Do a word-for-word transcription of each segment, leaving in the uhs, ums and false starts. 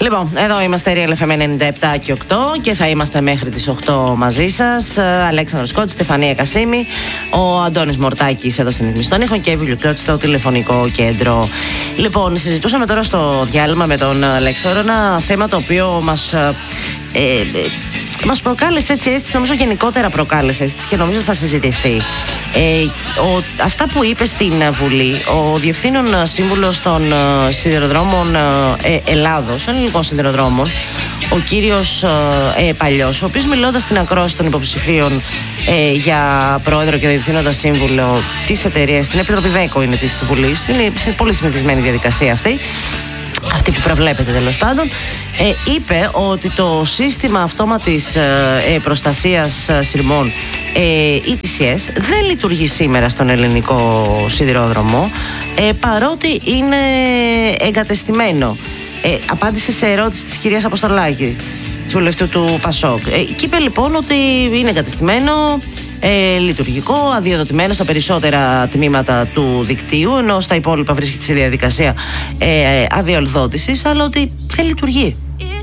Λοιπόν, εδώ είμαστε Real εφ εμ ενενήντα επτά και οκτώ και θα είμαστε μέχρι τις οκτώ μαζί σας. Αλέξανδρος Κότσης, Στεφανία Κασίμη, ο Αντώνης Μορτάκης εδώ στην ρυθμίση των ήχων και η Εύη Λουκιώτη στο τηλεφωνικό κέντρο. Λοιπόν, συζητούσαμε τώρα στο διάλειμμα με τον Αλέξανδρο ένα θέμα το οποίο μας... Ε, ε, μας προκάλεσε έτσι αίσθηση, νομίζω γενικότερα προκάλεσε αίσθηση και νομίζω θα συζητηθεί. Ε, ο, αυτά που είπε στην Βουλή ο Διευθύνων Σύμβουλος των ε, Σιδηροδρόμων ε, Ελλάδος, των ελληνικών σιδηροδρόμων, ο κύριος ε, Παλιός, ο οποίος μιλώντας στην ακρόαση των υποψηφίων ε, για πρόεδρο και διευθύνοντα σύμβουλο της εταιρείας, στην Επιτροπή ΔΕΚΟ είναι της Βουλής, είναι πολύ συνηθισμένη διαδικασία αυτή, αυτή που προβλέπετε τέλος πάντων, ε, είπε ότι το σύστημα αυτόματης ε, προστασίας σειρμών, ε, ι τι σι ες, δεν λειτουργεί σήμερα στον ελληνικό σιδηρόδρομο, ε, παρότι είναι εγκατεστημένο. Ε, απάντησε σε ερώτηση της κυρίας Αποστολάκη, της βουλευτού του Πασόκ. Ε, και είπε λοιπόν ότι είναι εγκατεστημένο, Ε, λειτουργικό, αδειοδοτημένο στα περισσότερα τμήματα του δικτύου, ενώ στα υπόλοιπα βρίσκεται σε διαδικασία ε, αδειοδότησης, αλλά ότι δεν λειτουργεί.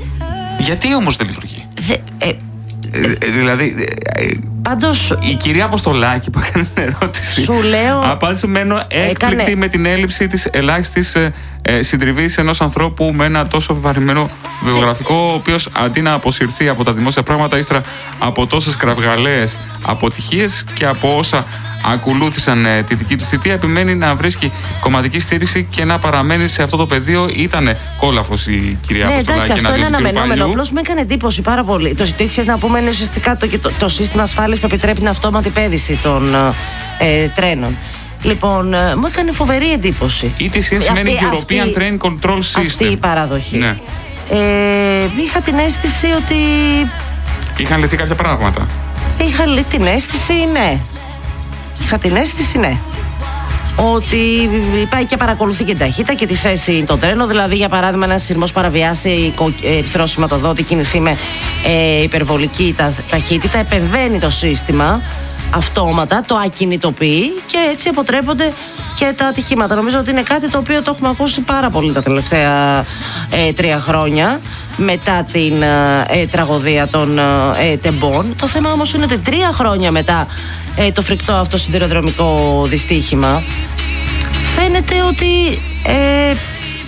Γιατί όμως δεν λειτουργεί? Δε, ε, ε, δηλαδή ε, πάντως, η κυρία Αποστολάκη που έκανε την ερώτηση, σου λέω, απάντησε μένω έκπληκτη έκανε... με την έλλειψη της ελάχιστης ε, ε, συντριβής ενός ανθρώπου με ένα τόσο βεβαρημένο βιογραφικό, ο οποίος αντί να αποσυρθεί από τα δημόσια πράγματα ύστερα από τόσες κραυγαλαίες αποτυχίες και από όσα ακολούθησαν ε, τη δική του θητεία, επιμένει να βρίσκει κομματική στήριξη και να παραμένει σε αυτό το πεδίο. Ήτανε κόλαφος η κυρία ναι, Αποστολάκη. Εντάξει, αυτό είναι αναμενόμενο. Απλώς μου έκανε εντύπωση πάρα πολύ. Το ζητήξες να πούμε είναι ουσιαστικά το, το, το σύστημα ασφάλειας που επιτρέπει την αυτόματη πέδηση των ε, τρένων. Λοιπόν, ε, μου έκανε φοβερή εντύπωση. ι τι σι ες σημαίνει European αυτή, Train Control System. Αυτή η παραδοχή. Ναι. Ε, είχα την αίσθηση ότι... Είχαν λυθεί κάποια πράγματα. Είχα την αίσθηση, ναι. Είχα την αίσθηση, ναι. Ότι πάει και παρακολουθεί και την ταχύτητα και τη θέση των τρένων. Δηλαδή, για παράδειγμα, ένας σειρμός παραβιάσει ερυθρό σηματοδότη, κινηθεί με ε, υπερβολική τα, ταχύτητα, επεμβαίνει το σύστημα αυτόματα, το ακινητοποιεί και έτσι αποτρέπονται και τα ατυχήματα. Νομίζω ότι είναι κάτι το οποίο το έχουμε ακούσει πάρα πολύ τα τελευταία ε, τρία χρόνια μετά την ε, τραγωδία των ε, τεμπών. Το θέμα όμως είναι ότι τρία χρόνια μετά ε, το φρικτό αυτό σιδηροδρομικό δυστύχημα φαίνεται ότι ε, ε,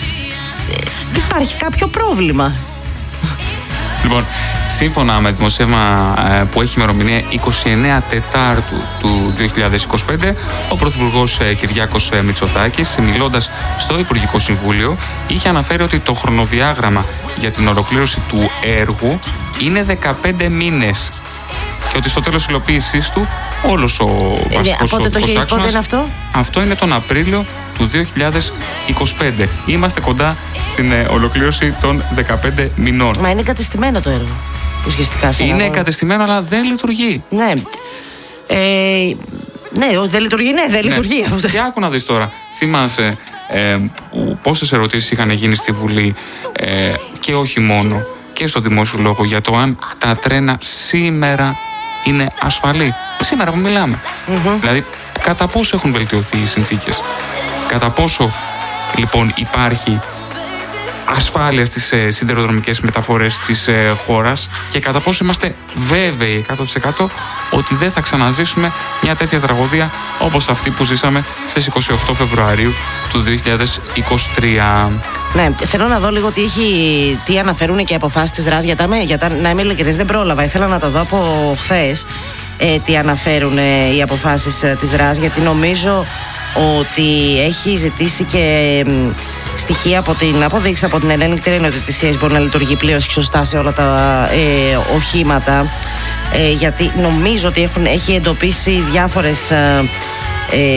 υπάρχει κάποιο πρόβλημα. Λοιπόν, σύμφωνα με δημοσίευμα ε, που έχει ημερομηνία είκοσι εννέα Τετάρτου του δύο χιλιάδες είκοσι πέντε, ο Πρωθυπουργός ε, Κυριάκος ε, Μητσοτάκης, μιλώντας στο Υπουργικό Συμβούλιο, είχε αναφέρει ότι το χρονοδιάγραμμα για την ολοκλήρωση του έργου είναι δεκαπέντε μήνες και ότι στο τέλος υλοποίησής του όλος ο ε, βασικός ε, οδικός άξονας, είναι αυτό? αυτό είναι τον Απρίλιο του δύο χιλιάδες είκοσι πέντε. Είμαστε κοντά στην ε, ολοκλήρωση των δεκαπέντε μηνών. Μα είναι εγκατεστημένο το έργο. Ουσιαστικά είναι εγκατεστημένο, αλλά δεν λειτουργεί. Ναι. Ε, ναι, δεν λειτουργεί, ναι, δεν λειτουργεί. Ναι. Και άκου να δεις τώρα. Θυμάσαι ε, πόσες ερωτήσεις είχαν γίνει στη Βουλή ε, και όχι μόνο και στο δημόσιο λόγο για το αν τα τρένα σήμερα είναι ασφαλή. Σήμερα που μιλάμε. Mm-hmm. Δηλαδή, κατά πόσο έχουν βελτιωθεί οι συνθήκες. Κατά πόσο λοιπόν υπάρχει ασφάλεια στις ε, σιδηροδρομικές μεταφορές της ε, χώρας και κατά πόσο είμαστε βέβαιοι εκατό τοις εκατό ότι δεν θα ξαναζήσουμε μια τέτοια τραγωδία όπως αυτή που ζήσαμε στις είκοσι οκτώ Φεβρουαρίου του δύο χιλιάδες είκοσι τρία. Ναι, θέλω να δω λίγο τι, έχει, τι αναφέρουν και οι αποφάσεις της ΡΑΣ, για τα, για τα, να είμαι ειλικρινής, δεν πρόλαβα, ήθελα να το δω από χθες ε, τι αναφέρουν ε, οι αποφάσεις ε, της ΡΑΣ, γιατί νομίζω ότι έχει ζητήσει και ε, στοιχεία από την αποδείξη από την Hellenic Train ότι η ι τι σι μπορεί να λειτουργεί πλήρως και σωστά σε όλα τα ε, οχήματα, ε, γιατί νομίζω ότι έχουν, έχει εντοπίσει διάφορες ε, ε, ε,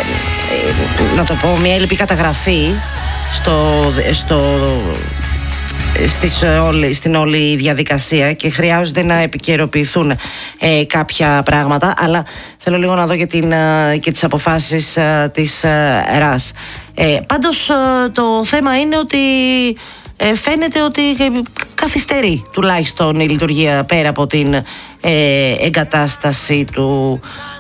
ε, να το πω, μια ελλειπή καταγραφή στο, στο, στις, όλη, στην όλη διαδικασία και χρειάζονται να επικαιροποιηθούν ε, κάποια πράγματα, αλλά θέλω λίγο να δω και, την, ε, και τις αποφάσεις ε, της ε, ΡΑΣ. Ε, πάντως ε, το θέμα είναι ότι ε, φαίνεται ότι καθυστερεί τουλάχιστον η λειτουργία πέρα από την ε, εγκατάσταση του